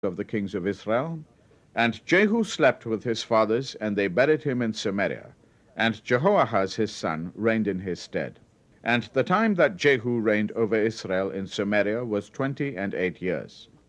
of the kings of Israel. And Jehu slept with his fathers, and they buried him in Samaria. And Jehoahaz his son reigned in his stead. And the time that Jehu reigned over Israel in Samaria was 28 years.